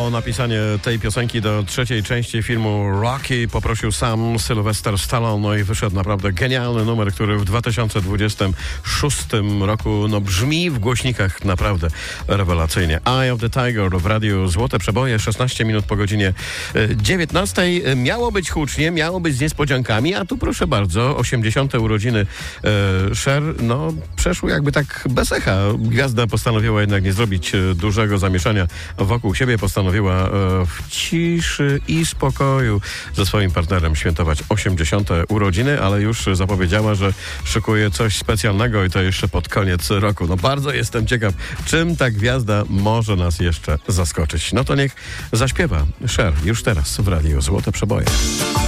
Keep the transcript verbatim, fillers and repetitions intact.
O napisanie tej piosenki do trzeciej części filmu Rocky poprosił sam Sylvester Stallone, no i wyszedł naprawdę genialny numer, który w dwa tysiące dwudziestym szóstym roku no brzmi w głośnikach naprawdę rewelacyjnie. Eye of the Tiger w radiu Złote Przeboje, szesnaście minut po godzinie dziewiętnastej. Miało być hucznie, miało być z niespodziankami, a tu proszę bardzo, osiemdziesiąte urodziny e, Cher, no przeszły jakby tak bez echa. Gwiazda postanowiła jednak nie zrobić dużego zamieszania wokół siebie, postanowiła e, w ciszy i spokoju ze swoim partnerem świętować osiemdziesiąte urodziny, ale już zapowiedziała, że szykuje coś specjalnego i to jeszcze pod koniec roku. No bardzo jestem ciekaw, czym ta gwiazda może nas jeszcze zaskoczyć. No to niech zaśpiewa Cher już teraz w radiu Złote Przeboje.